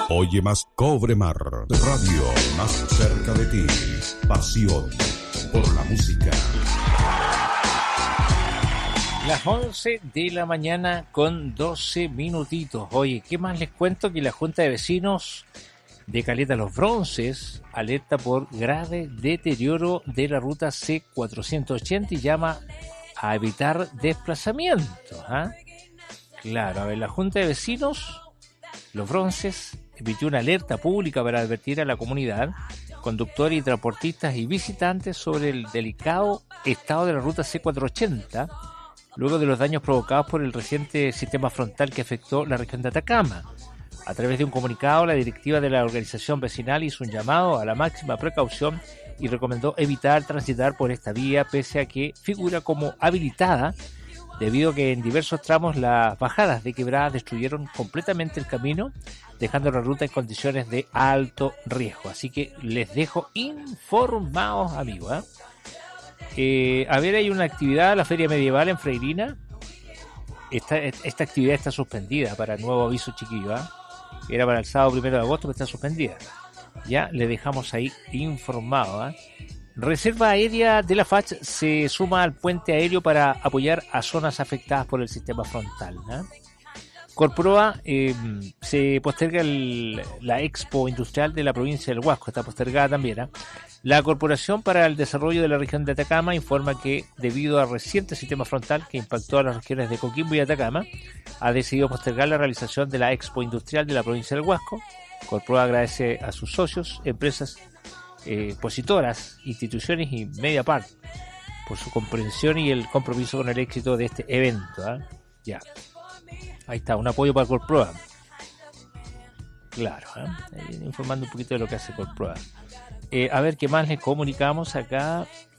Oye más Cobre Mar, radio más cerca de ti, pasión por la música. Las 11 de la mañana con 12 minutitos. Oye, ¿qué más les cuento? Que la Junta de Vecinos de Caleta Los Bronces alerta por grave deterioro de la ruta C480 y llama a evitar desplazamientos. Claro, a ver, la Junta de Vecinos Los Bronces emitió una alerta pública para advertir a la comunidad, conductores y transportistas y visitantes sobre el delicado estado de la ruta C480, luego de los daños provocados por el reciente sistema frontal que afectó la región de Atacama. A través de un comunicado, la directiva de la organización vecinal hizo un llamado a la máxima precaución y recomendó evitar transitar por esta vía, pese a que figura como habilitada, debido a que en diversos tramos las bajadas de quebrada destruyeron completamente el camino, dejando la ruta en condiciones de alto riesgo. Así que les dejo informados, amigos. A ver, hay una actividad, la Feria Medieval en Freirina. Esta actividad está suspendida para nuevo aviso, chiquillo. Era para el sábado 1 de agosto, que está suspendida. Ya le dejamos ahí informado. Reserva Aérea de la FACH se suma al puente aéreo para apoyar a zonas afectadas por el sistema frontal. Corproa se posterga la Expo Industrial de la provincia del Huasco, está postergada también. La Corporación para el Desarrollo de la Región de Atacama informa que, debido al reciente sistema frontal que impactó a las regiones de Coquimbo y Atacama, ha decidido postergar la realización de la Expo Industrial de la provincia del Huasco. Corproa agradece a sus socios, empresas, expositoras, instituciones y Mediapart por su comprensión y el compromiso con el éxito de este evento. Ya, ahí está, un apoyo para Corproa. Claro, informando un poquito de lo que hace Corproa. A ver qué más les comunicamos acá.